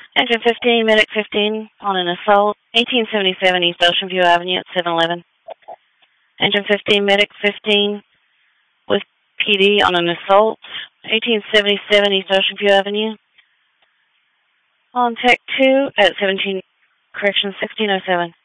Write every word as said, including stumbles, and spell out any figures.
Engine fifteen, Medic fifteen on an assault, eighteen seventy-seven East Ocean View Avenue at seven eleven. Engine fifteen, Medic fifteen with P D on an assault, eighteen seventy-seven East Ocean View Avenue. On Tech two at seventeen, correction, sixteen oh seven.